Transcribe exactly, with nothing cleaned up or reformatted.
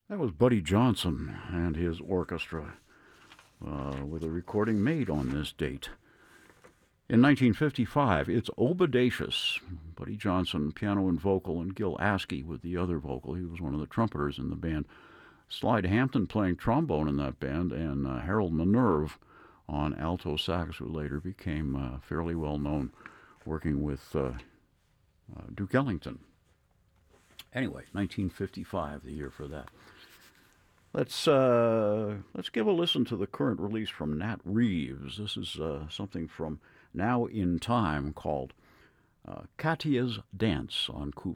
That was Buddy Johnson and his orchestra uh, with a recording made on this date. In nineteen fifty-five, it's Obadacious. Buddy Johnson, piano and vocal, and Gil Askey with the other vocal. He was one of the trumpeters in the band. Slide Hampton playing trombone in that band, and uh, Harold Minerve on alto sax, who later became uh, fairly well known working with uh, uh, Duke Ellington. Anyway, nineteen fifty-five, the year for that. Let's uh, let's give a listen to the current release from Nat Reeves. This is uh, something from Now in Time called uh, Katya's Dance on Coop